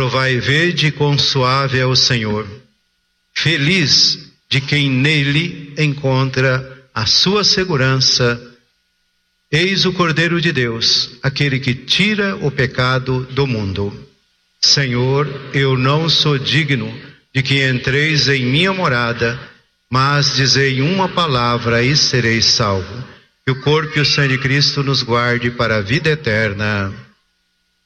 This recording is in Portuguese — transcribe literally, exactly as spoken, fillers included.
Provai e vede quão suave é o Senhor. Feliz de quem nele encontra a sua segurança. Eis o Cordeiro de Deus, aquele que tira o pecado do mundo. Senhor, eu não sou digno de que entreis em minha morada, mas dizei uma palavra e serei salvo. Que o corpo e o sangue de Cristo nos guarde para a vida eterna.